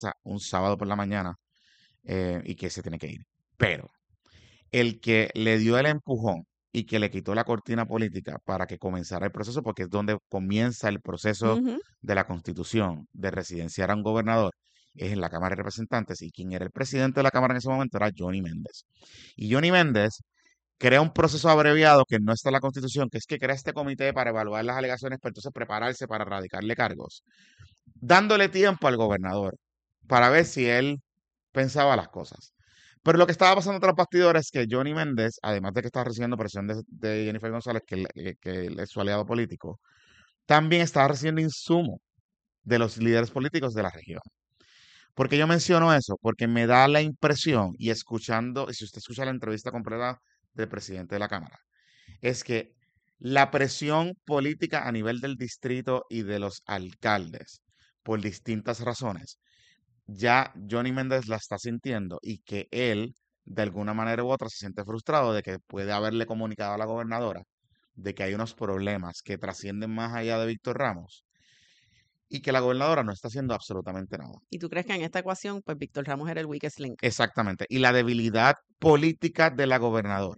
un sábado por la mañana y que se tiene que ir. Pero el que le dio el empujón y que le quitó la cortina política para que comenzara el proceso, porque es donde comienza el proceso Ujú. de la Constitución de residenciar a un gobernador, es en la Cámara de Representantes, y quien era el presidente de la Cámara en ese momento era Johnny Méndez. Y Johnny Méndez crea un proceso abreviado que no está en la Constitución, que es que crea este comité para evaluar las alegaciones, para entonces prepararse para radicarle cargos, dándole tiempo al gobernador para ver si él pensaba las cosas. Pero lo que estaba pasando tras bastidores es que Johnny Méndez, además de que estaba recibiendo presión de Jennifer González, que es su aliado político, también estaba recibiendo insumo de los líderes políticos de la región. ¿Por qué yo menciono eso? Porque me da la impresión, y escuchando, y si usted escucha la entrevista completa del presidente de la Cámara, es que la presión política a nivel del distrito y de los alcaldes, por distintas razones, ya Johnny Méndez la está sintiendo y que él, de alguna manera u otra, se siente frustrado de que puede haberle comunicado a la gobernadora de que hay unos problemas que trascienden más allá de Víctor Ramos y que la gobernadora no está haciendo absolutamente nada. ¿Y tú crees que en esta ecuación, pues Víctor Ramos era el weakest link? Exactamente. Y la debilidad política de la gobernadora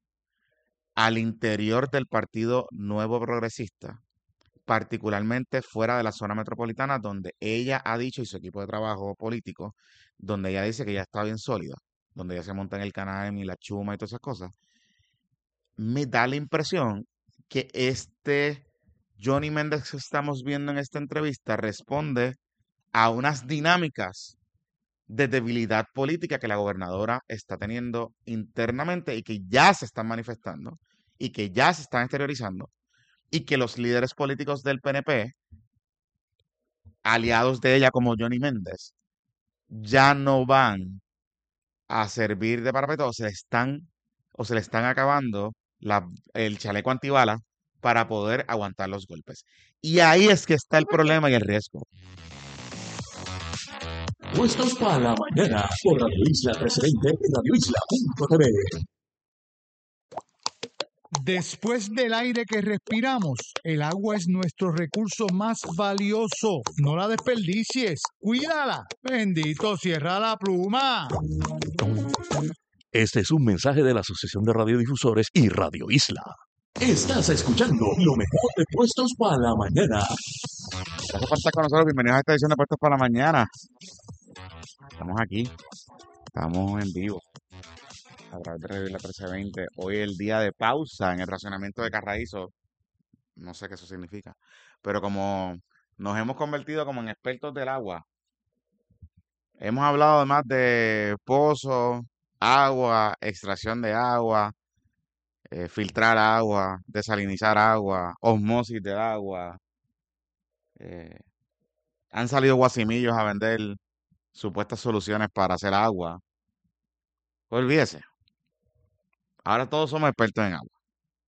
al interior del Partido Nuevo Progresista, particularmente fuera de la zona metropolitana, donde ella ha dicho, y su equipo de trabajo político, donde ella dice que ya está bien sólida, donde ella se monta en el canal y la chuma y todas esas cosas, me da la impresión que este Johnny Méndez que estamos viendo en esta entrevista responde a unas dinámicas de debilidad política que la gobernadora está teniendo internamente y que ya se están manifestando y que ya se están exteriorizando y que los líderes políticos del PNP, aliados de ella como Johnny Méndez, ya no van a servir de parapeto o se le están acabando el chaleco antibala para poder aguantar los golpes. Y ahí es que está el problema y el riesgo. Puestos para la mañana por Radio Isla 1320 y radioisla.tv. Después del aire que respiramos, el agua es nuestro recurso más valioso. No la desperdicies, cuídala. Bendito, cierra la pluma. Este es un mensaje de la Asociación de Radiodifusores y Radio Isla. Estás escuchando lo mejor de Puestos para la mañana. Gracias por estar con nosotros. Bienvenidos a esta edición de Puestos para la Mañana. Estamos aquí. Estamos en vivo a través de Radio Isla 1320. Hoy es el día de pausa en el racionamiento de Carraízo. No sé qué eso significa. Pero como nos hemos convertido como en expertos del agua, hemos hablado además de pozos, agua, extracción de agua, filtrar agua, desalinizar agua, osmosis del agua. eh, Han salido guasimillos a vender supuestas soluciones para hacer agua. Olvídese. Ahora todos somos expertos en agua.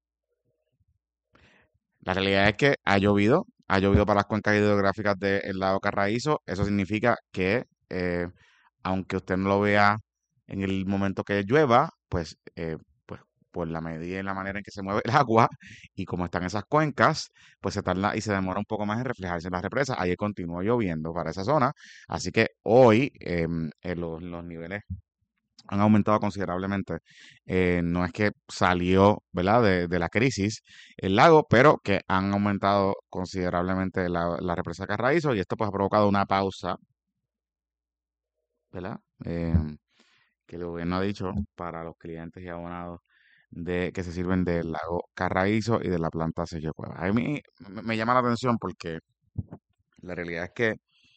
La realidad es que ha llovido para las cuencas hidrográficas del lago Carraízo. Eso significa que, aunque usted no lo vea en el momento que llueva, pues por la medida y la manera en que se mueve el agua y como están esas cuencas, pues se tarda y se demora un poco más en reflejarse en las represas. Ayer continuó lloviendo para esa zona, así que hoy los niveles han aumentado considerablemente. No es que salió, ¿verdad?, de la crisis el lago, pero que han aumentado considerablemente la represa Carraízo y esto pues ha provocado una pausa, ¿verdad? Que el gobierno ha dicho para los clientes y abonados que se sirven del lago Carraízo y de la planta Sello Cueva. A mí me llama la atención porque la realidad es que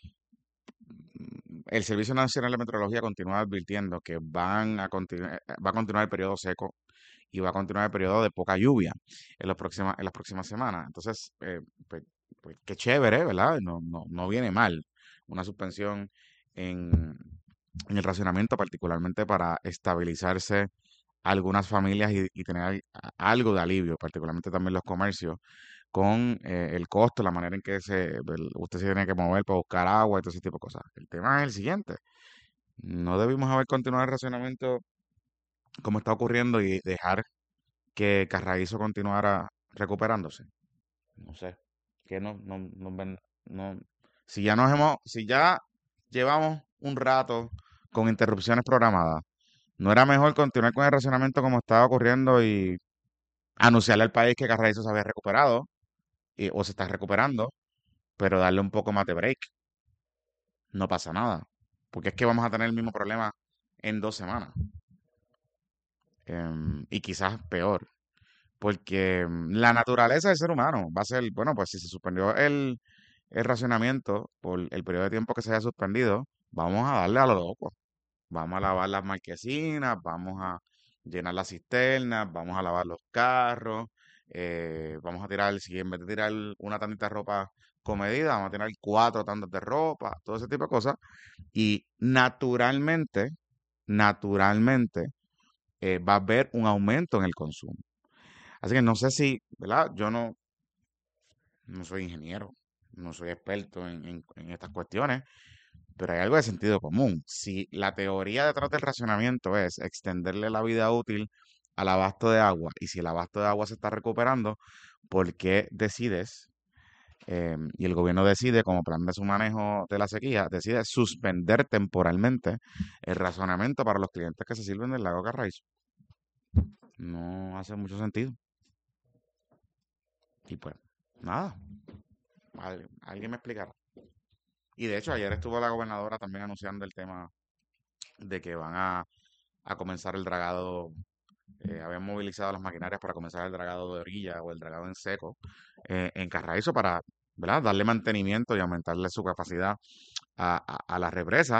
el Servicio Nacional de Meteorología continúa advirtiendo que va a continuar el periodo seco y va a continuar el periodo de poca lluvia en las próximas semanas. Entonces, pues, qué chévere, ¿verdad? No viene mal una suspensión en, en el racionamiento, particularmente para estabilizarse algunas familias y tener algo de alivio, particularmente también los comercios, con el costo, la manera en que usted se tiene que mover para buscar agua y todo ese tipo de cosas. El tema es el siguiente. No debimos haber continuado el racionamiento como está ocurriendo y dejar que Carraízo continuara recuperándose. No sé. Que no, si ya llevamos un rato con interrupciones programadas. ¿No era mejor continuar con el racionamiento como estaba ocurriendo y anunciarle al país que Carraízo se había recuperado o se está recuperando, pero darle un poco más de break? No pasa nada, porque es que vamos a tener el mismo problema en 2 semanas, y quizás peor, porque la naturaleza del ser humano va a ser, bueno, pues si se suspendió el racionamiento por el periodo de tiempo que se haya suspendido, vamos a darle a lo loco. Vamos a lavar las marquesinas, vamos a llenar las cisternas, vamos a lavar los carros, vamos a tirar, si en vez de tirar una tandita de ropa comedida, vamos a tirar 4 tandas de ropa, todo ese tipo de cosas. Y naturalmente, va a haber un aumento en el consumo. Así que no sé si, ¿verdad? Yo no soy ingeniero, no soy experto en estas cuestiones, pero hay algo de sentido común. Si la teoría detrás del racionamiento es extenderle la vida útil al abasto de agua, y si el abasto de agua se está recuperando, ¿por qué decides, y el gobierno decide, como plan de su manejo de la sequía, decide suspender temporalmente el racionamiento para los clientes que se sirven del lago Carraízo? No hace mucho sentido. Y pues, nada, alguien me explicará. Y de hecho, ayer estuvo la gobernadora también anunciando el tema de que van a comenzar el dragado. Habían movilizado las maquinarias para comenzar el dragado de orilla o el dragado en seco en Carraízo para, ¿verdad?, darle mantenimiento y aumentarle su capacidad a la represa.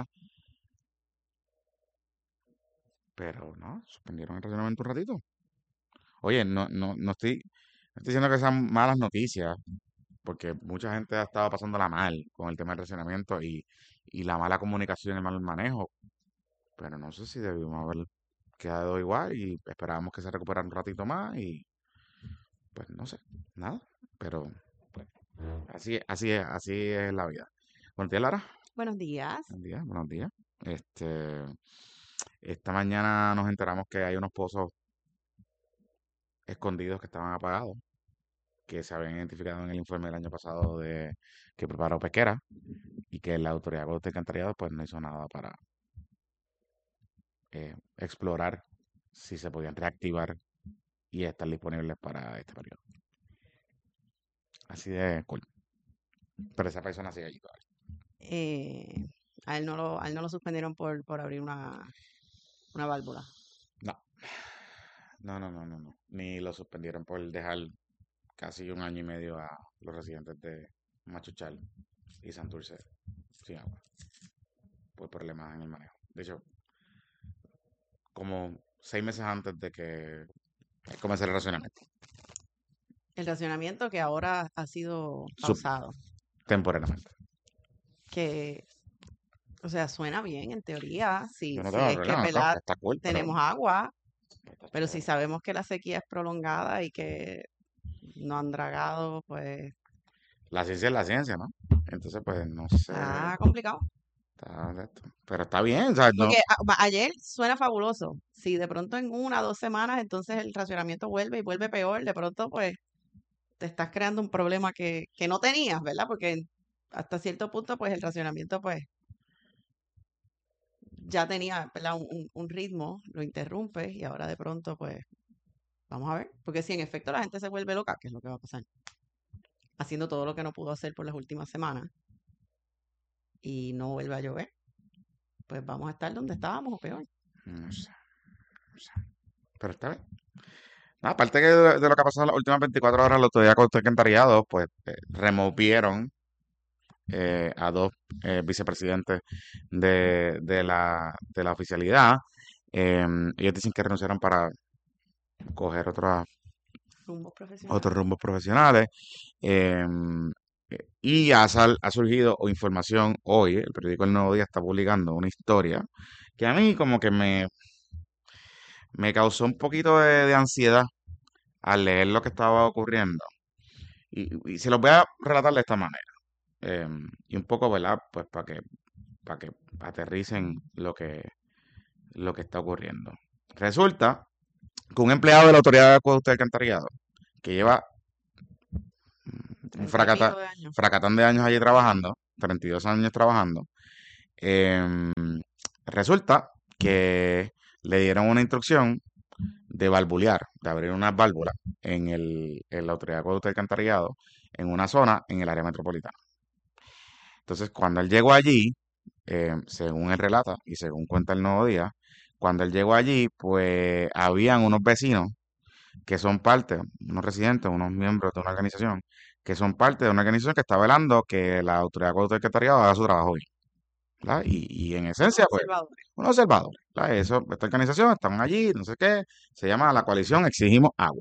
Pero no, suspendieron el racionamiento un ratito. Oye, no estoy diciendo que sean malas noticias, porque mucha gente ha estado pasándola mal con el tema del racionamiento y la mala comunicación y el mal manejo, pero no sé si debimos haber quedado igual y esperábamos que se recuperara un ratito más y pues no sé, nada, pero pues, así es la vida. Buenos días, Lara. Buenos días. Buenos días, buenos días. Esta mañana nos enteramos que hay unos pozos escondidos que estaban apagados, que se habían identificado en el informe del año pasado que preparó Pesquera, y que la autoridad de aguas y alcantarillado pues no hizo nada para explorar si se podían reactivar y estar disponibles para este periodo. Así de cool. Pero esa persona sigue allí todavía. A él no lo suspendieron por abrir una válvula. No, no. Ni lo suspendieron por dejar casi 1 año y medio a los residentes de Machuchal y Santurce sin agua por problemas en el manejo. De hecho, como 6 meses antes de que comenzara el racionamiento, El racionamiento que ahora ha sido pausado. temporalmente. Que, o sea, suena bien en teoría. Si Yo no si tengo es que, problema, ¿verdad?, está cool, pero tenemos agua, está pero si chévere. sabemos que la sequía es prolongada y que no han dragado, pues La ciencia es la ciencia, ¿no? Entonces, pues no sé, está complicado. está de esto. Pero está bien, o sea, no, Porque ayer suena fabuloso. Si de pronto en 1 o 2 semanas entonces el racionamiento vuelve y vuelve peor, de pronto pues te estás creando un problema que no tenías, ¿verdad? Porque hasta cierto punto pues el racionamiento pues ya tenía, ¿verdad?, un ritmo, lo interrumpes y ahora de pronto pues vamos a ver. Porque si en efecto la gente se vuelve loca, ¿qué es lo que va a pasar? Haciendo todo lo que no pudo hacer por las últimas semanas y no vuelve a llover, pues vamos a estar donde estábamos o peor. no sé. Pero está bien. Nada, aparte que de lo que ha pasado en las últimas 24 horas, la autoridad de alcantarillado, pues removieron a 2 vicepresidentes de la oficialidad. Ellos dicen que renunciaron para coger Rumbos profesionales. otros rumbos profesionales. Y ha surgido información hoy, el periódico El Nuevo Día está publicando una historia que a mí como que me causó un poquito de ansiedad al leer lo que estaba ocurriendo. Y se los voy a relatar de esta manera. Y un poco, ¿verdad? Pues para que aterricen lo que está ocurriendo. Resulta que un empleado de la Autoridad de Acueducto y Alcantarillado, que lleva un 30 y pico de años. fracatán de años allí trabajando, 32 años trabajando, Em, Resulta que le dieron una instrucción de valvulear, de abrir unas válvulas en la Autoridad de Acueducto y Alcantarillado, en una zona en el área metropolitana. Entonces, cuando él llegó allí, según él relata y según cuenta el Nuevo Día, cuando él llegó allí, pues habían unos vecinos que son parte, unos residentes, unos miembros de una organización, que son parte de una organización que está velando que la Autoridad de Acueducto y Alcantarillado haga su trabajo bien, ¿verdad? Y en Unos esencia, pues, observadores. unos observadores, ¿verdad? Esta organización, están allí, no sé qué, se llama la coalición Exigimos Agua.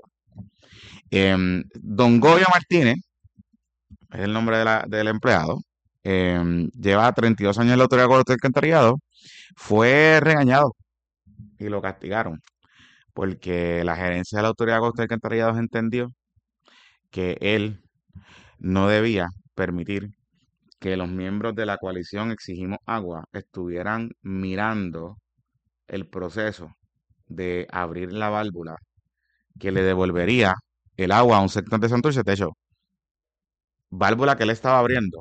Don Goyo Martínez, es el nombre del empleado, lleva 32 años en la Autoridad de Acueducto y Alcantarillado, fue regañado y lo castigaron porque la gerencia de la Autoridad de Acueducto y Alcantarillado entendió que él no debía permitir que los miembros de la coalición Exigimos Agua estuvieran mirando el proceso de abrir la válvula que le devolvería el agua a un sector de Santurce. De hecho, válvula que él estaba abriendo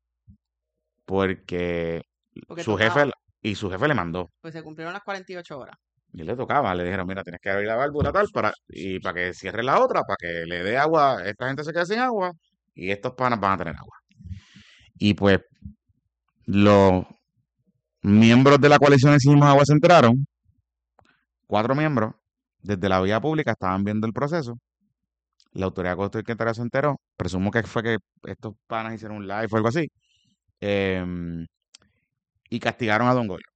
porque Porque su jefe tocaba. y su jefe le mandó. Pues se cumplieron las 48 horas. Y él le tocaba, le dijeron, mira, tienes que abrir la válvula tal para que cierre la otra, para que le dé agua, esta gente se quede sin agua y estos panas van a tener agua. Y pues los miembros de la coalición Exigimos Agua se enteraron, 4 miembros, desde la vía pública estaban viendo el proceso. La autoridad de Costa Rica se enteró, presumo que fue que estos panas hicieron un live o algo así, em, y castigaron a Don Goyo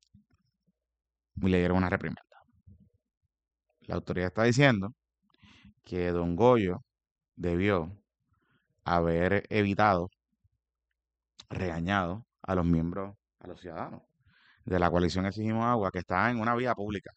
y le dieron una reprimenda. La autoridad está diciendo que Don Goyo debió haber evitado, regañado a los miembros, a los ciudadanos de la coalición Exigimos Agua que estaban en una vía pública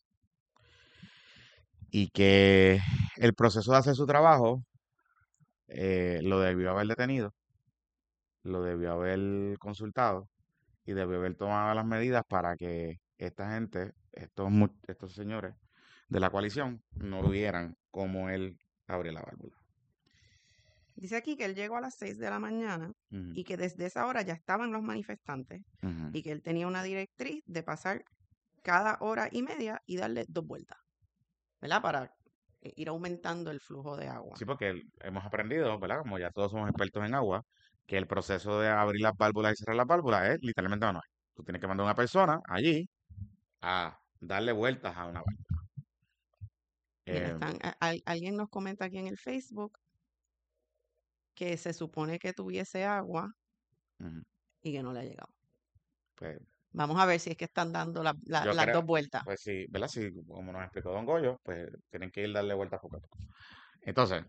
y que el proceso de hacer su trabajo lo debió haber detenido, lo debió haber consultado y debió haber tomado las medidas para que esta gente, estos señores de la coalición, no vieran cómo él abrió la válvula. Dice aquí que él llegó a las 6 de la mañana Ujú, y que desde esa hora ya estaban los manifestantes ujú. y que él tenía una directriz de pasar cada hora y media y darle 2 vueltas, ¿verdad? Para ir aumentando el flujo de agua. Sí, porque hemos aprendido, ¿verdad? Como ya todos somos expertos en agua, que el proceso de abrir las válvulas y cerrar las válvulas es literalmente manual. Tú tienes que mandar a una persona allí a darle vueltas a una válvula. Mira, Eh, alguien nos comenta aquí en el Facebook que se supone que tuviese agua Ujú. y que no le ha llegado. Pues Vamos a ver si es que están dando yo las creo, 2 vueltas. pues sí, ¿verdad? Sí, como nos explicó Don Goyo, pues tienen que ir darle vueltas poco a poco. Entonces,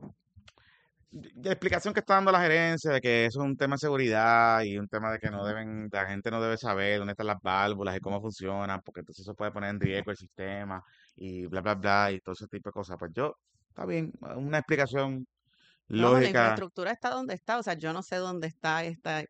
la explicación que está dando la gerencia de que eso es un tema de seguridad y un tema de que no deben, la gente no debe saber dónde están las válvulas y cómo funcionan, porque entonces eso puede poner en riesgo el sistema y bla, bla, bla, y todo ese tipo de cosas. Pues está bien, una explicación No, pues la lógica. infraestructura está donde está. O sea, yo no sé dónde está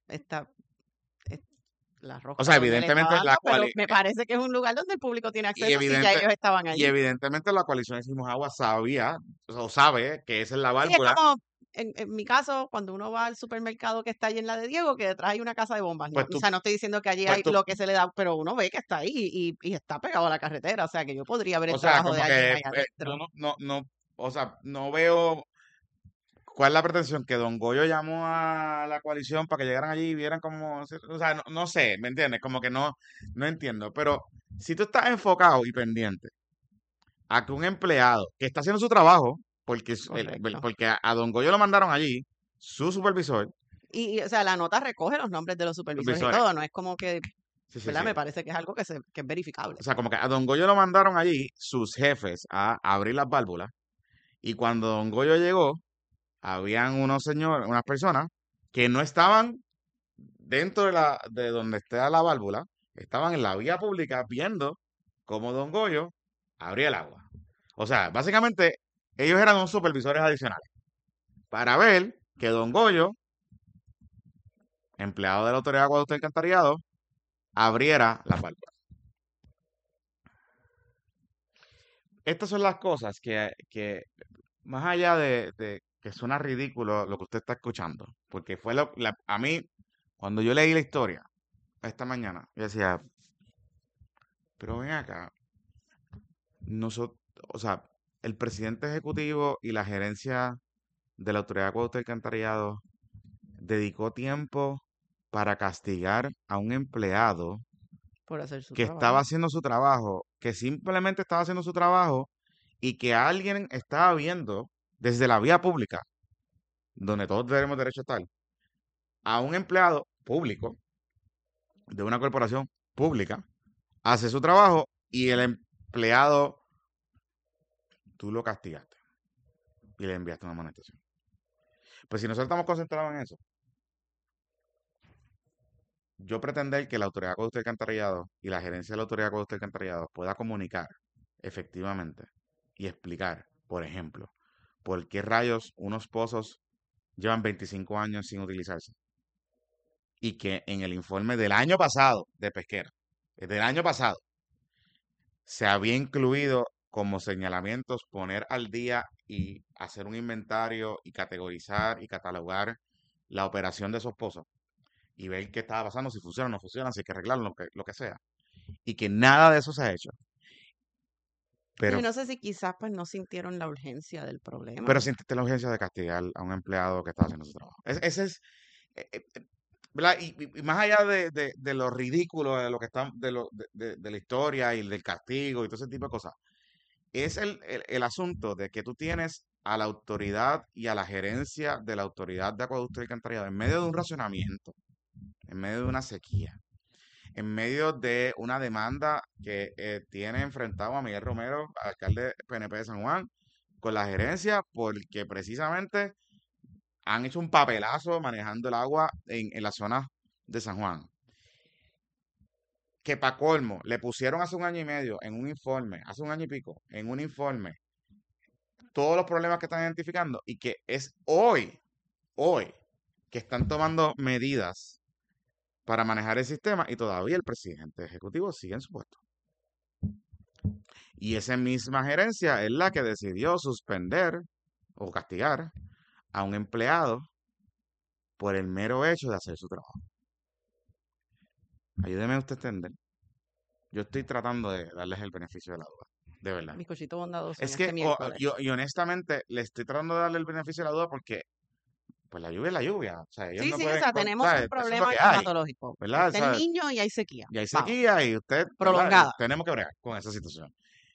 la O rosca sea, donde le está evidentemente dando, pero me parece que es un lugar donde el público tiene y acceso si ya ellos estaban y allí. evidentemente la coalición Eximos Agua sabía, o sabe que esa es la Sí, es válvula, como en mi caso, cuando uno va al supermercado que está allí en la de Diego, que detrás hay una casa de bombas. No, pues o tú, sea, no estoy diciendo que allí pues hay tú, lo que se le da, pero uno ve que está ahí y está pegado a la carretera. O sea, que yo podría ver o el sea, trabajo de como alguien que ahí yo adentro. no, o sea, no veo cuál es la pretensión que Don Goyo llamó a la coalición para que llegaran allí y vieran cómo, o sea, no sé, ¿me entiendes? Como que no entiendo, pero si tú estás enfocado y pendiente a que un empleado que está haciendo su trabajo, Correcto. porque a Don Goyo lo mandaron allí, su supervisor, O sea, la nota recoge los nombres de los supervisores y supervisores, todo. No es como que, sí, sí, ¿verdad? sí. Me parece que es algo que es verificable. O sea, como que a Don Goyo lo mandaron allí sus jefes a abrir las válvulas y cuando Don Goyo llegó, habían unas personas que no estaban dentro de donde está la válvula, estaban en la vía pública viendo cómo Don Goyo abría el agua. O sea, básicamente ellos eran unos supervisores adicionales para ver que Don Goyo, empleado de la Autoridad de Acueducto y Alcantarillado, abriera la válvula. Estas son las cosas que más allá de que suena ridículo lo que usted está escuchando, porque fue a mí, cuando yo leí la historia, esta mañana. Yo decía, pero ven acá, nosotros, o sea, el presidente ejecutivo y la gerencia de la Autoridad de Acueducto y Alcantarillado dedicó tiempo para castigar a un empleado por hacer su que estaba trabajo. haciendo su trabajo, que simplemente estaba haciendo su trabajo y que alguien estaba viendo desde la vía pública, donde todos tenemos derecho a estar, a un empleado público de una corporación pública, hace su trabajo y el empleado, tú lo castigaste y le enviaste una amonestación. Pues si nosotros estamos concentrados en eso, yo pretender que la Autoridad de Acueducto y Alcantarillado y la gerencia de la Autoridad de Acueducto y Alcantarillado pueda comunicar efectivamente y explicar, por ejemplo, por qué rayos unos pozos llevan 25 años sin utilizarse y que en el informe del año pasado de pesquera, del año pasado, se había incluido como señalamientos poner al día y hacer un inventario y categorizar y catalogar la operación de esos pozos y ver qué estaba pasando, si funciona o no funciona, si hay que arreglarlo, lo que sea. Y que nada de eso se ha hecho. Y Pero, no sé si quizás pues no sintieron la urgencia del problema. pero sintiste la urgencia de castigar a un empleado que está haciendo su trabajo. Ese es, eh, eh, eh, ¿verdad? Y más allá de lo ridículo de lo que está, de la historia y del castigo y todo ese tipo de cosas, es el asunto de que tú tienes a la autoridad y a la gerencia de la autoridad de acueducto y alcantarillado en medio de un racionamiento, en medio de una sequía, en medio de una demanda que tiene enfrentado a Miguel Romero, alcalde PNP de San Juan, con la gerencia, porque precisamente han hecho un papelazo manejando el agua en la zona de San Juan. Que para colmo, le pusieron hace un año y medio en un informe, hace un año y pico, en un informe, todos los problemas que están identificando y que es hoy, que están tomando medidas para manejar el sistema y todavía el presidente ejecutivo sigue en su puesto. Y esa misma gerencia es la que decidió suspender o castigar a un empleado por el mero hecho de hacer su trabajo. Ayúdeme usted a entender. Yo estoy tratando de darles el beneficio de la duda, de verdad. Bizcochito bondadoso Es en que, este miércoles. y honestamente, le estoy tratando de darle el beneficio de la duda porque, pues la lluvia es la lluvia. O sea, ellos Sí, no sí, o pueden, sea, tenemos ¿sabes? un Eso es lo problema que hay, climatológico. ¿verdad? O Está el sea, niño y hay sequía. y hay Vamos, sequía y usted, ¿verdad? prolongada. Tenemos que bregar con esa situación.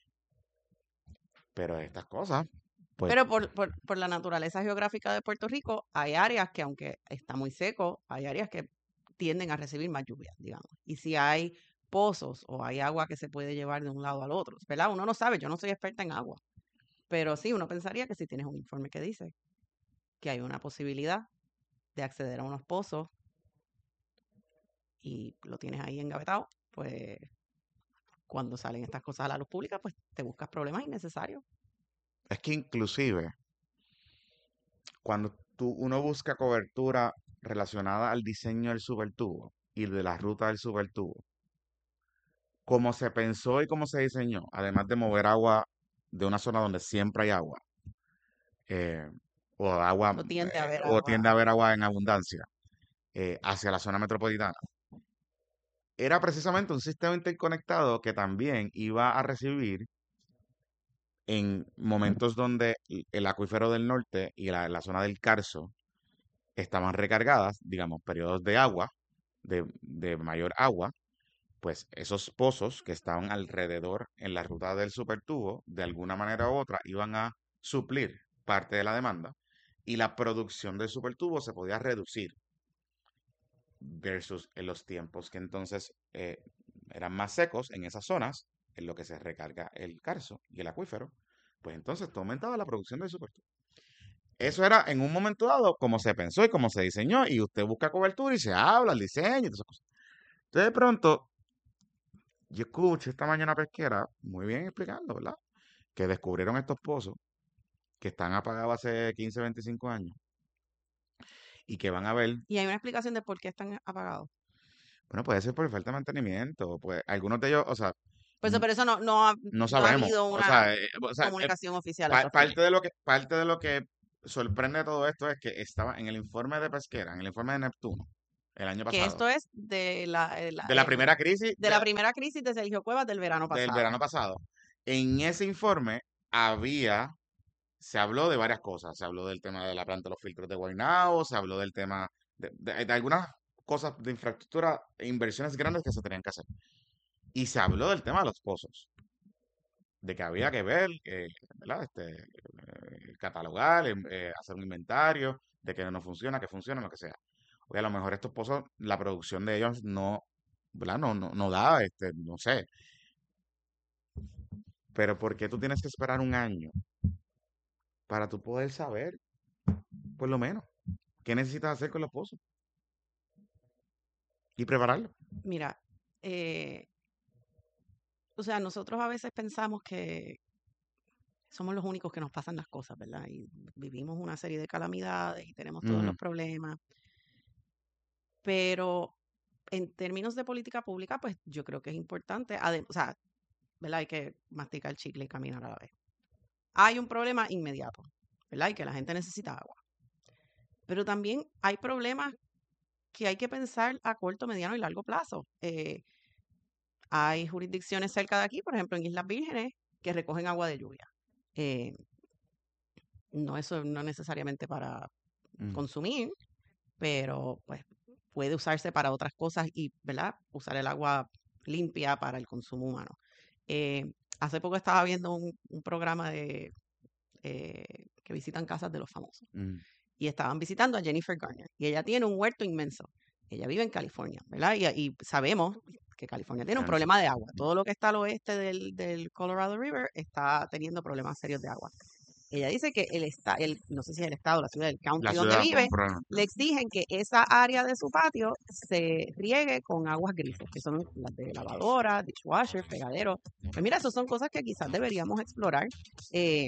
Pero estas cosas, pues, Pero por la naturaleza geográfica de Puerto Rico, hay áreas que, aunque está muy seco, hay áreas que tienden a recibir más lluvia, digamos. Y si hay pozos o hay agua que se puede llevar de un lado al otro, ¿verdad? Uno no sabe, yo no soy experta en agua, pero sí, uno pensaría que si tienes un informe que dice que hay una posibilidad de acceder a unos pozos y lo tienes ahí engavetado, pues cuando salen estas cosas a la luz pública, pues te buscas problemas innecesarios. es que inclusive cuando uno busca cobertura relacionada al diseño del supertubo y de la ruta del supertubo, como se pensó y como se diseñó, además de mover agua de una zona donde siempre hay agua, eh, o agua, No tiende a haber o agua. tiende a haber agua en abundancia, hacia la zona metropolitana, era precisamente un sistema interconectado que también iba a recibir en momentos donde el acuífero del norte y la zona del Carso estaban recargadas, digamos, periodos de agua, de mayor agua, pues esos pozos que estaban alrededor en la ruta del supertubo, de alguna manera u otra, iban a suplir parte de la demanda y la producción del supertubo se podía reducir versus en los tiempos que entonces eran más secos en esas zonas, en lo que se recarga el Carso y el acuífero, pues entonces tú aumentaba la producción del supertubo. Eso era en un momento dado como se pensó y como se diseñó, y usted busca cobertura y se habla, el diseño y todas esas cosas. Entonces de pronto, yo escucho esta mañana pesquera, muy bien explicando, ¿verdad? Que descubrieron estos pozos que están apagados hace 15, 25 años y que van a ver, Y hay una explicación de por qué están apagados. bueno, puede ser por falta de mantenimiento, pues algunos de ellos, o sea, Pero eso no ha no sabemos, habido o una sea, comunicación oficial a su respecto. parte de lo que sorprende de todo esto es que estaba en el informe de pesquera, en el informe de Neptuno, el año Que pasado. esto es de De la primera crisis de la primera crisis de Sergio Cuevas del verano del pasado. verano pasado. En ese informe se habló de varias cosas. Se habló del tema de la planta de los filtros de Guaynabo, se habló del tema de algunas cosas de infraestructura e inversiones grandes que se tenían que hacer. Y se habló del tema de los pozos, de que había que ver, ¿verdad? Catalogar, hacer un inventario, de que no funciona, que funciona, lo que sea. Oye, a lo mejor estos pozos, la producción de ellos no, ¿verdad? No da, no sé. Pero ¿por qué tú tienes que esperar un año para tú poder saber, por lo menos, qué necesitas hacer con los pozos y prepararlo? Mira, o sea, nosotros a veces pensamos que somos los únicos que nos pasan las cosas, ¿verdad? Y vivimos una serie de calamidades y tenemos todos los Ujú, problemas. Pero en términos de política pública, pues yo creo que es importante, o sea, ¿verdad? Hay que masticar chicle y caminar a la vez. Hay un problema inmediato, ¿verdad? Y que la gente necesita agua. Pero también hay problemas que hay que pensar a corto, mediano y largo plazo. Hay jurisdicciones cerca de aquí, por ejemplo, en Islas Vírgenes, que recogen agua de lluvia. Eh, no eso no necesariamente para ujú. consumir, pero pues puede usarse para otras cosas y, ¿verdad? Usar el agua limpia para el consumo humano. Eh, hace poco estaba viendo un programa que visitan casas de los famosos Mm, y estaban visitando a Jennifer Garner y ella tiene un huerto inmenso. Ella vive en California, ¿verdad? Y sabemos que California tiene un Kansas. problema de agua. Todo lo que está al oeste del Colorado River está teniendo problemas serios de agua. Ella dice que no sé si es el estado, la ciudad, el La county donde ciudad, vive, probablemente. le exigen que esa área de su patio se riegue con aguas grises, que son las de lavadora, dishwasher, fregadero. Pues mira, esas son cosas que quizás deberíamos explorar eh,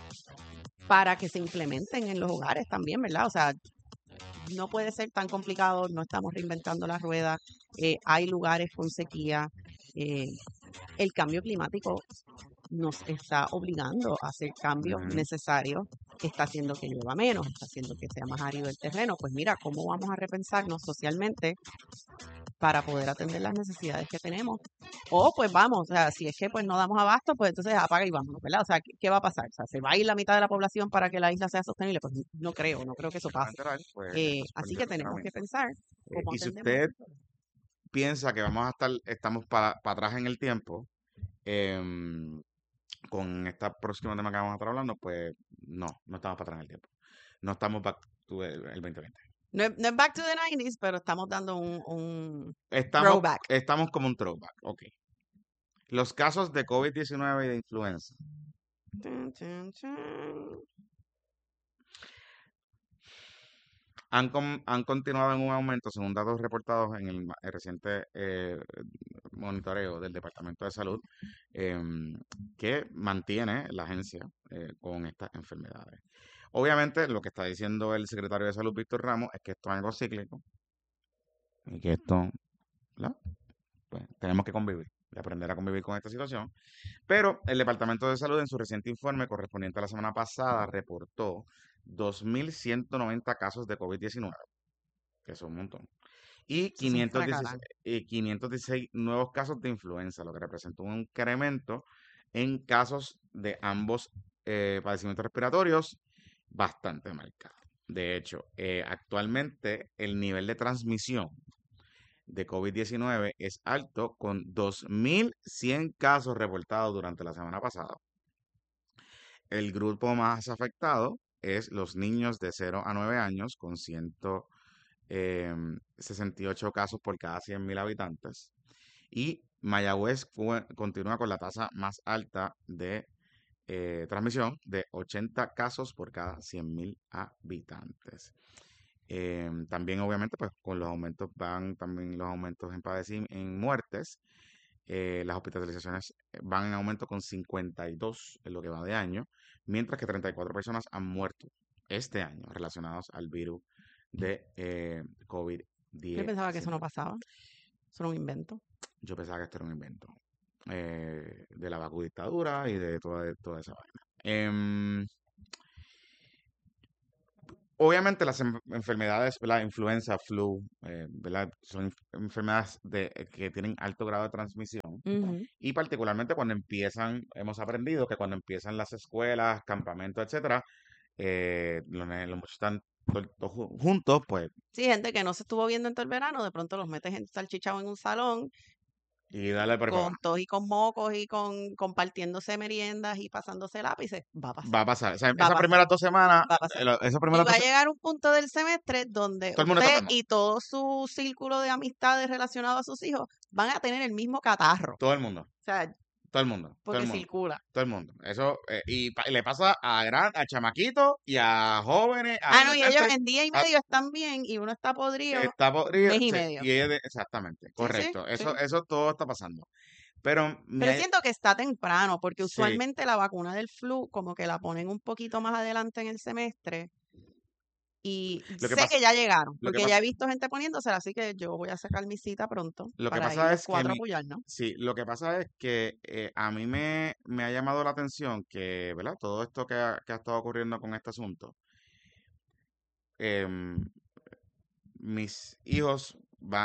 para que se implementen en los hogares también, ¿verdad? O sea, no puede ser tan complicado, no estamos reinventando la rueda, hay lugares con sequía, eh, el cambio climático nos está obligando a hacer cambios Ujú. necesarios, está haciendo que llueva menos, está haciendo que sea más árido el terreno. Pues mira, ¿cómo vamos a repensarnos socialmente para poder atender las necesidades que tenemos? O pues vamos, o sea, si es que pues no damos abasto, pues entonces apaga y vámonos, ¿verdad? O sea, ¿qué va a pasar? O sea, ¿se va a ir la mitad de la población para que la isla sea sostenible? Pues no creo que eso Se va a pase. enterar, pues Así perdió que el tenemos que entrenamiento. pensar cómo Y si atendemos usted estos problemas. piensa que estamos para atrás en el tiempo, em, con esta próxima tema que vamos a estar hablando, pues no estamos para atrás en el tiempo. No estamos back to el 2020. No es back to the 90s, pero estamos dando un Estamos, throwback. estamos como un throwback, ok. Los casos de COVID-19 y de influenza Chun, chun, chun. han continuado en un aumento, según datos reportados en el reciente monitoreo del Departamento de Salud, que mantiene la agencia con estas enfermedades. Obviamente, lo que está diciendo el secretario de Salud, Víctor Ramos, es que esto es algo cíclico y que esto, ¿verdad? Pues, tenemos que convivir y aprender a convivir con esta situación. Pero el Departamento de Salud en su reciente informe correspondiente a la semana pasada reportó 2.190 casos de COVID-19, que es un montón, y Eso es un 516, fracatán. 516 nuevos casos de influenza, lo que representó un incremento en casos de ambos padecimientos respiratorios bastante marcado. De hecho, actualmente el nivel de transmisión de COVID-19 es alto, con 2.100 casos reportados durante la semana pasada. El grupo más afectado es los niños de 0 a 9 años, con 168 casos por cada 100.000 habitantes. Y Mayagüez continúa con la tasa más alta de transmisión, de 80 casos por cada 100.000 habitantes. También, obviamente, pues con los aumentos van también los aumentos en muertes. Las hospitalizaciones van en aumento con 52 en lo que va de año, mientras que 34 personas han muerto este año relacionados al virus de Yo pensaba que eso no COVID-19. pasaba. Eso era un invento. Yo pensaba que esto era un invento de la vacudictadura y de toda esa vaina. obviamente las enfermedades, ¿verdad? Influenza, flu, ¿verdad? Son enfermedades que tienen alto grado de transmisión. Ujú. Y particularmente cuando empiezan, hemos aprendido que cuando empiezan las escuelas, campamentos, etcétera, los muchachos están todos juntos, pues, Sí, gente que no se estuvo viendo en todo el verano, de pronto los metes en salchichado en un salón, y darle por ahí para con abajo. tos y con mocos y con compartiéndose meriendas y pasándose lápices. Va a Va pasar, a pasar. O sea, va a esas primeras pasar, 2 semanas, va a pasar. esas Y primeras va a 2 semanas, llegar un punto del semestre donde todo el mundo está usted enfermo. y todo su círculo de amistades relacionados a sus hijos van a tener el mismo catarro. Todo el mundo. O sea, Todo el mundo, todo el porque mundo, circula. todo el mundo. Eso, y le pasa a chamaquitos y a jóvenes, a Ah, no, y ellos adolescentes, en día y a- medio están bien y uno está podrido está podrido, mes y medio. exactamente, Sí, sí, correcto. sí. Eso todo está pasando. Pero Pero siento que está temprano, porque sí, usualmente la vacuna del flu como que la ponen un poquito más adelante en el semestre y lo que sé pasa, que ya llegaron, lo que porque ya pasa, he visto gente poniéndosela, así que yo voy a sacar mi cita pronto lo que para ir pasa los es que cuatro a apoyarnos. sí, lo que pasa es que a mí me ha llamado la atención que, ¿verdad? Todo esto que ha estado ocurriendo con este asunto. em, Mis hijos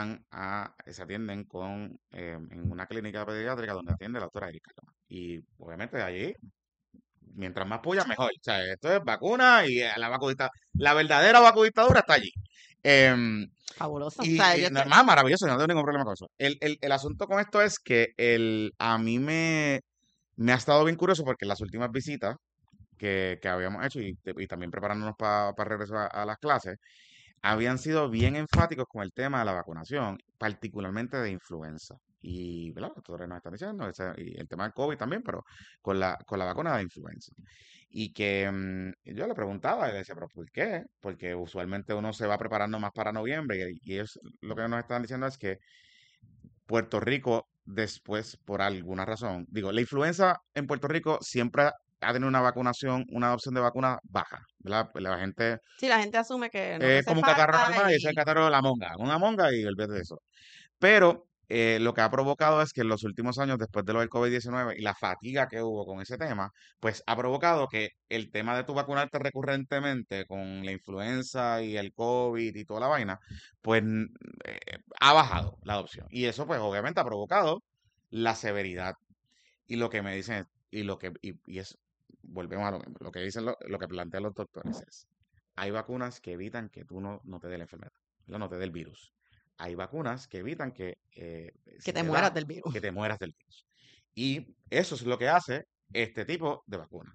se atienden en una clínica pediátrica donde atiende la doctora Erika. Y obviamente allí, mientras más puya, mejor. O sea, esto es vacuna y la verdadera vacudictadura está allí. Em, Fabuloso. O sea, y yo no, estoy, más maravilloso, no tengo ningún problema con eso. El asunto con esto es que a mí me ha estado bien curioso porque en las últimas visitas que habíamos hecho y también preparándonos para regreso a las clases, habían sido bien enfáticos con el tema de la vacunación, particularmente de influenza. Y, ¿verdad? Los doctores nos están diciendo, y el tema del COVID también, pero con la vacuna de influenza. Y que yo le preguntaba, y le decía, ¿pero por qué? Porque usualmente uno se va preparando más para noviembre, y ellos lo que nos están diciendo es que Puerto Rico después, por alguna razón, digo, la influenza en Puerto Rico siempre ha tenido una vacunación, una adopción de vacuna baja, ¿verdad? Pues la gente sí, la gente asume que no te es hace como un catarro falta normal y ese es el y catarro de la monga. Una monga y olvídate de eso. Pero lo que ha provocado es que en los últimos años, después de lo del COVID-19 y la fatiga que hubo con ese tema, pues ha provocado que el tema de tu vacunarte recurrentemente con la influenza y el COVID y toda la vaina, pues ha bajado la adopción. Y eso pues obviamente ha provocado la severidad. Y lo que me dicen, volvemos a lo mismo, lo que dicen, lo que plantean los doctores es, hay vacunas que evitan que tú no te dé la enfermedad, no te dé el virus. Hay vacunas que evitan que que si te te mueras da, del virus. que te mueras del virus. Y eso es lo que hace este tipo de vacuna.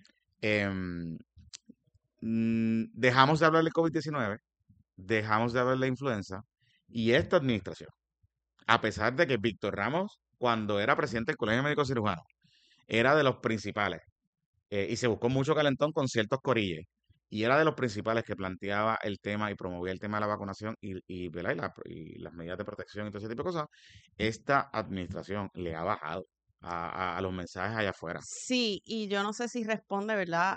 Em, Dejamos de hablar del COVID-19, dejamos de hablar de la influenza y esta administración, a pesar de que Víctor Ramos, cuando era presidente del Colegio Médico Cirujano, era de los principales y se buscó mucho calentón con ciertos corilles. Y era de los principales que planteaba el tema y promovía el tema de la vacunación ¿verdad? Y las medidas de protección y todo ese tipo de cosas. Esta administración le ha bajado a los mensajes allá afuera. Sí, y yo no sé si responde, ¿verdad?,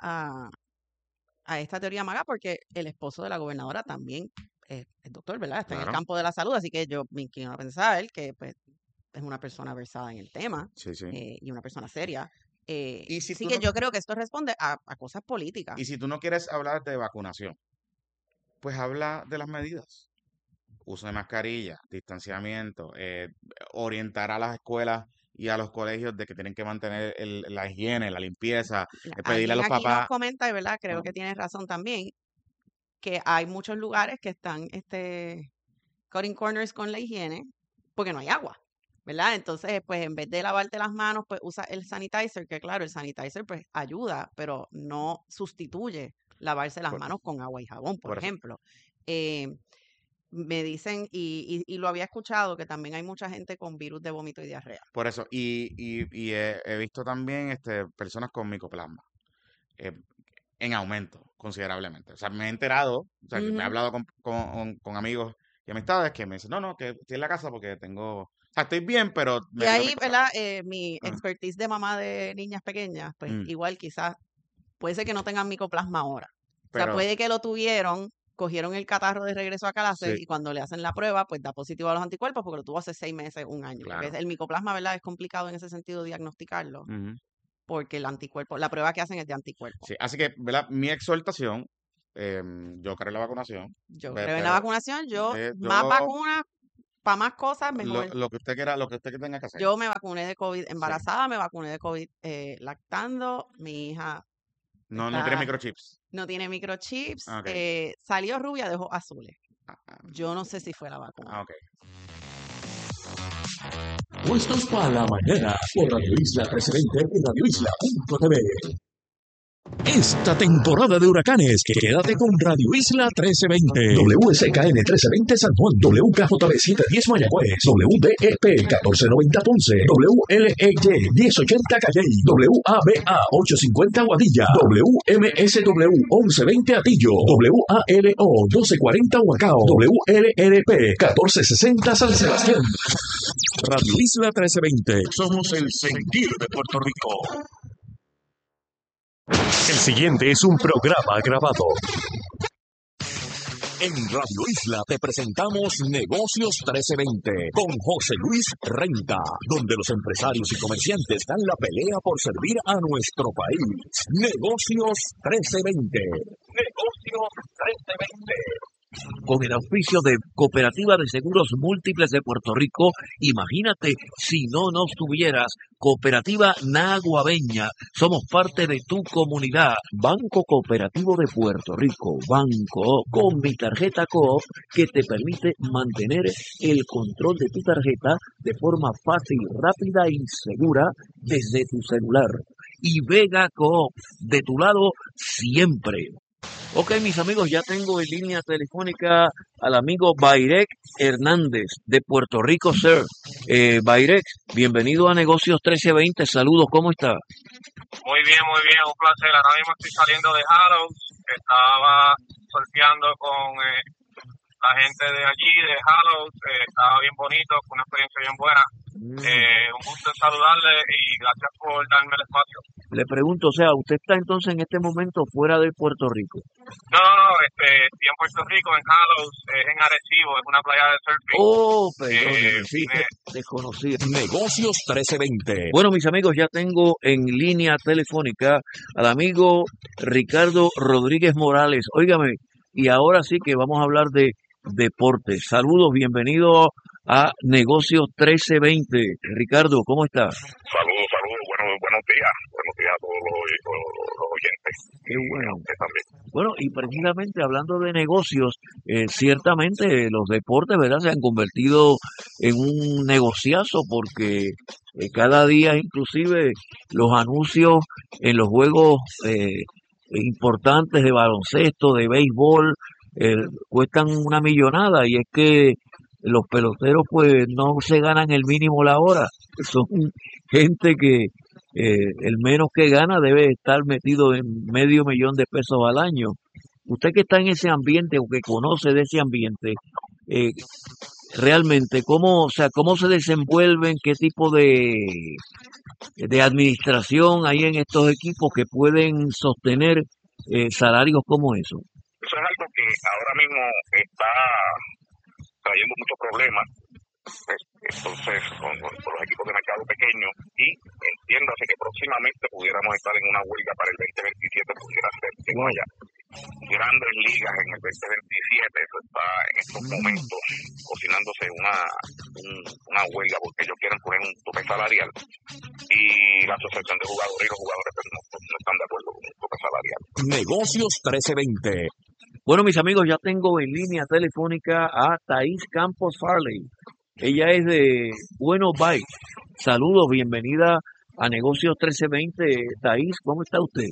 a esta teoría maga, porque el esposo de la gobernadora también es doctor, ¿verdad? Está en el Claro, campo de la salud, así que yo me inclino a pensar que pues, es una persona versada en el tema sí, sí. y una persona seria. Y si Así tú que no, yo creo que esto responde a cosas políticas. y si tú no quieres hablar de vacunación, pues habla de las medidas. Uso de mascarilla, distanciamiento, orientar a las escuelas y a los colegios de que tienen que mantener la higiene, la limpieza, pedirle a Alguien los aquí nos papás. comenta, y verdad, creo Bueno, que tienes razón también, que hay muchos lugares que están cutting corners con la higiene porque no hay agua, ¿verdad? Entonces, pues en vez de lavarte las manos, pues usa el sanitizer, que claro, el sanitizer pues ayuda, pero no sustituye lavarse las por, manos con agua y jabón, por por eso. ejemplo. Eh, Me dicen, y lo había escuchado, que también hay mucha gente con virus de vómito y diarrea. Por eso. Y he visto también personas con micoplasma eh, en aumento considerablemente. O sea, me he enterado, o sea, que me he Ujú. hablado con amigos y amistades que me dicen, no, que estoy en la casa porque tengo, o sea, estoy bien, pero Y me dio ahí, micoplasma. ¿verdad? Mi Mm, expertise de mamá de niñas pequeñas, pues mm. igual quizás puede ser que no tengan micoplasma ahora. O sea, Pero, puede que lo tuvieron, cogieron el catarro de regreso a clase sí, y cuando le hacen la prueba, pues da positivo a los anticuerpos porque lo tuvo hace 6 meses, un año. Porque claro. el micoplasma, ¿verdad? Es complicado en ese sentido diagnosticarlo Ujú. porque el anticuerpo, la prueba que hacen es de anticuerpos. Sí, así que, ¿verdad? Mi exhortación Yo creo en la vacunación. Yo Pe- creo en la pero vacunación. Yo, yo más vacunas, para más cosas, mejor. lo que usted quiera, lo que usted tenga que hacer. Yo me vacuné de COVID Sí. embarazada, me vacuné de COVID lactando. Mi hija No tiene está, microchips. no tiene microchips. Ah, ok. Salió rubia de ojos azules. Ah, Yo no sé si fue la vacuna. ok. Puestos para la mañana por Radio Isla 1320 y radioisla.tv. Esta temporada de huracanes, quédate con Radio Isla 1320. WSKN 1320 San Juan, WKJB 710 Mayagüez, WDEP 1490 Ponce, WLEY 1080 Calley, WABA 850 Guadilla, WMSW 1120 Atillo, WALO 1240 Huacao, WLRP 1460 San Sebastián. Radio Isla 1320, somos el sentir de Puerto Rico. El siguiente es un programa grabado. En Radio Isla te presentamos Negocios 1320 con José Luis Renta, donde los empresarios y comerciantes dan la pelea por servir a nuestro país. Negocios 1320. Negocios 1320. Con el auspicio de Cooperativa de Seguros Múltiples de Puerto Rico, imagínate si no nos tuvieras. Cooperativa Naguabeña, somos parte de tu comunidad. Banco Cooperativo de Puerto Rico, Banco, con mi tarjeta Coop, que te permite mantener el control de tu tarjeta de forma fácil, rápida y segura desde tu celular. Y Vega Coop, de tu lado siempre. Ok, mis amigos, ya tengo en línea telefónica al amigo Bayrek Hernández de Puerto Rico, sir. Bayrek, bienvenido a Negocios 1320. Saludos, ¿cómo está? Muy bien, un placer. Ahora mismo estoy saliendo de Hallows. Estaba surfeando con la gente de allí, de Hallows. Estaba bien bonito, fue una experiencia bien buena. Un gusto en saludarle y gracias por darme el espacio. Le pregunto, o sea, ¿usted está entonces en este momento fuera de Puerto Rico? No, estoy en Puerto Rico, en Hallows, es en Arecibo, es una playa de surfing. Oh, perdón, sí, desconocido. Negocios 1320. Bueno, mis amigos, ya tengo en línea telefónica al amigo Ricardo Rodríguez Morales. Óigame, y ahora sí que vamos a hablar de deportes. Saludos, bienvenido a Negocios 1320. Ricardo, ¿cómo estás? Saludos, buenos días a todos los oyentes. Qué bueno. Usted también. Bueno, y precisamente hablando de negocios, ciertamente los deportes, ¿verdad?, se han convertido en un negociazo porque cada día inclusive los anuncios en los juegos importantes de baloncesto, de béisbol, cuestan una millonada, y es que los peloteros pues no se ganan el mínimo la hora. Son gente que el menos que gana debe estar metido en $500,000 de pesos al año. Usted que está en ese ambiente o que conoce de ese ambiente, realmente, ¿cómo se desenvuelven, qué tipo de administración hay en estos equipos que pueden sostener salarios como eso? Eso es algo que ahora mismo está trayendo muchos problemas, entonces con los equipos de mercado pequeños, y entiéndase que próximamente pudiéramos estar en una huelga para el 2027, pudiera ser que no haya grandes ligas en el 2027. Eso está en estos momentos cocinándose una huelga porque ellos quieren poner un tope salarial, y la asociación de jugadores y los jugadores no están de acuerdo con un tope salarial. Negocios 1320. Bueno, mis amigos, ya tengo en línea telefónica a Thais Campos Farley. Ella es de Bueno Bike. Saludos, bienvenida a Negocios 1320. Thais, ¿cómo está usted?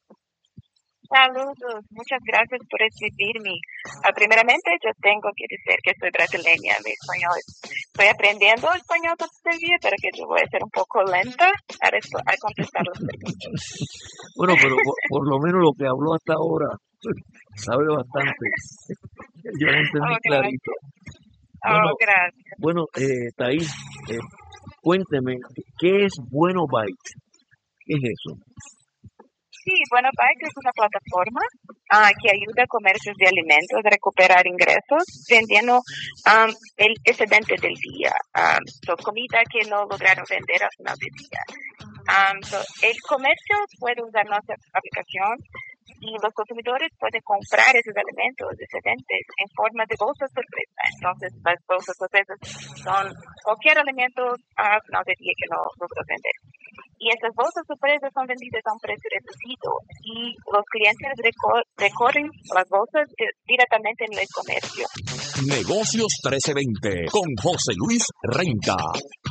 Saludos, muchas gracias por recibirme. Primeramente, yo tengo que decir que soy brasileña, mi español. Estoy aprendiendo español todavía, pero que yo voy a ser un poco lenta a contestar las preguntas. Bueno, pero por lo menos lo que habló hasta ahora sabe bastante. Yo lo entendí clarito. Gracias. Bueno, Thais, cuénteme, ¿qué es Bueno Bike? ¿Qué es eso? Sí, Bueno Bike es una plataforma que ayuda a comercios de alimentos a recuperar ingresos vendiendo el excedente del día, comida que no lograron vender al final del día. El comercio puede usar nuestra aplicación y los consumidores pueden comprar esos alimentos excedentes en forma de bolsas sorpresa. Entonces, las bolsas sorpresas son cualquier alimento a final del día que no logró vender. Y esas bolsas sorpresas son vendidas a un precio reducido y los clientes recorren las bolsas directamente en el comercio. Negocios 1320 con José Luis Renta.